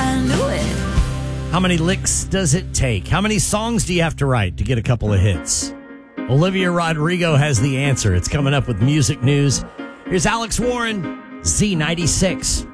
I knew it. How many licks does it take? How many songs do you have to write to get a couple of hits? Olivia Rodrigo has the answer. It's coming up with music news. Here's Alex Warren, Z96.